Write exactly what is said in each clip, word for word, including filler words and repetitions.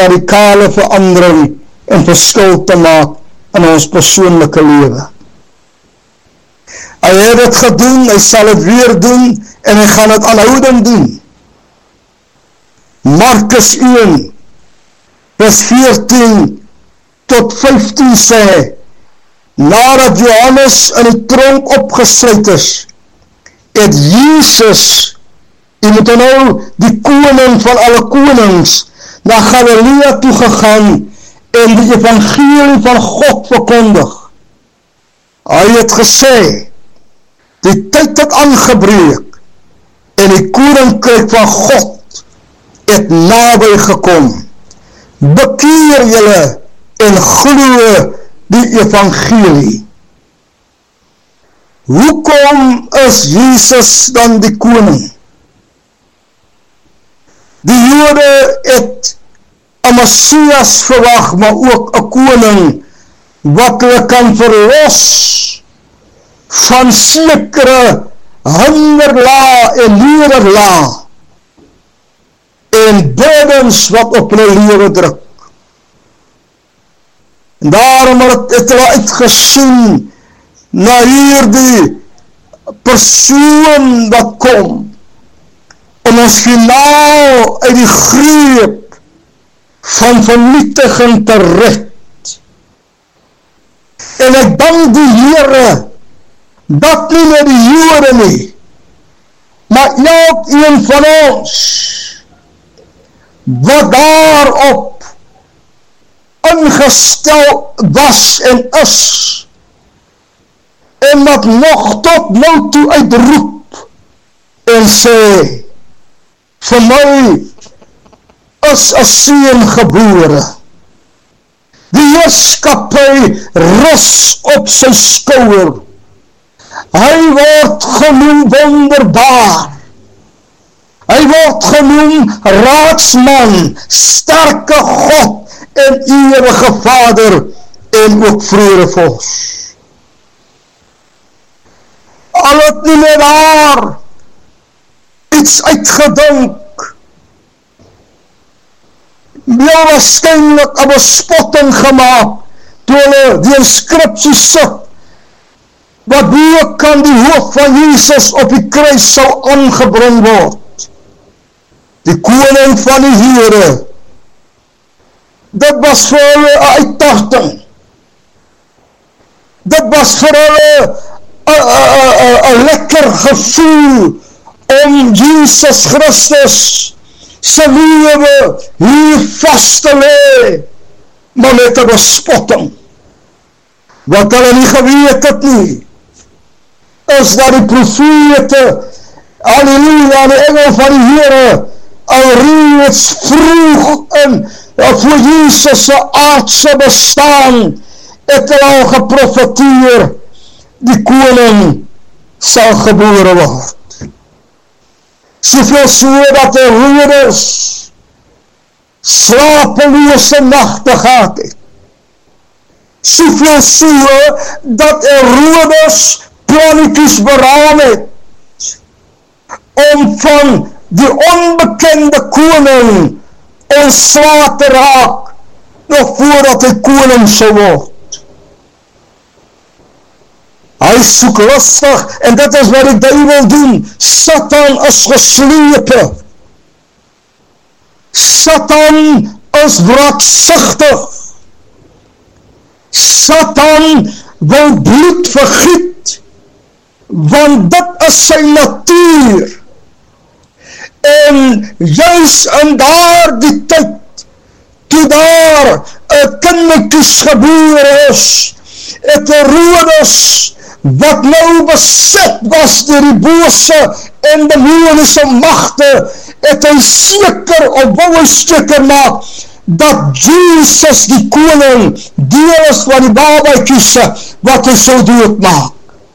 radikale verandering en verskil te maak in ons persoonlike lewe. Hy het dit gedoen, hy sal het weer doen, en hy gaan het aanhoudend doen. Markus een, vers veertien tot vyftien sê, nadat Johannes in die tronk opgesluit is, het Jesus, jy moet nou die koning van alle konings, na Galilea toegegaan, en die evangelie van God verkondig. Hy het gesê, die tyd het aangebreek, en die koninkryk van God het naby gekom. Bekeer julle en glo die evangelie. Hoekom is Jesus dan die koning? Die Jode het 'n Messias verwag, maar ook 'n koning wat hulle kan verlos van sekere hinderlae en nederlae en burdens wat op hulle lewe druk. En daarom het hulle uitgesien na hierdie persoon wat kom om ons finaal uit die greep van vernietiging te red. En ek dank die Here dat nie net die Jode nie, maar elkeen van ons wat daarop ingestel was en is, en wat nog tot nou toe uitroep en sê, vir my is 'n seun gebore. Die heerskappy rus op sy skouer. Hy word genoem wonderbaar. Hy word genoem raadsman, sterke God en ewige Vader en ook Vredevors. Al het nie met haar iets uitgedink, heel waarskynlik 'n bespotting gemaak, toe hulle die inskripsie sit, wat hoe kan die hoof van Jesus op die kruis sal aangebring word. Die koning van die Here. Dit was vir hulle 'n uitdaging. Dit was vir hulle 'n lekker gevoel om Jesus Christus se lewe hier vas te lê, maar met 'n bespotting. Wat hulle nie geweet het nie, is dat die profete, halleluja, die engel van die Here, alreeds vroeg in, voor Jesus se aardse bestaan, het hulle al geprofeteer, die koning sal gebore word. Soveel so dat Herodes slapelose nagte gehad het. Soveel so dat Herodes plannetjies beraam het om van die onbekende koning ontslae te raak, nog voordat hy koning sou word. Hy soek lustig, en dit is wat die duiwel doen. Satan is geslepe. Satan is wraaksigtig. Satan wil bloed vergiet, want dit is sy natuur. En juis in daar die tyd, toe daar 'n kindertjies gebore is, het Herodes, wat nou beset was deur die bose en demoniese magte, het hy seker, of wou hy seker maak, dat Jesus die koning deel is van die babatjies wat hy sou doodmaak.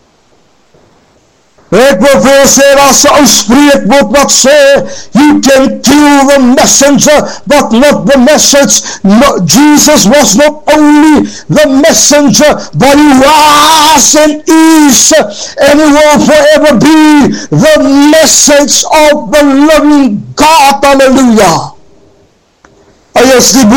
Ek wil vir sê, as 'n ou spreekwoord wat sê, you can kill the messenger, but not the message. No, Jesus was not only the messenger, but he was and is, and he will forever be the message of the living God. Hallelujah. Hy is die